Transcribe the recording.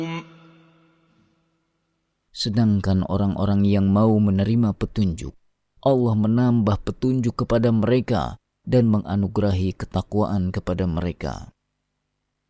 Sedangkan orang-orang yang mau menerima petunjuk, Allah menambah petunjuk kepada mereka dan menganugerahi ketakwaan kepada mereka.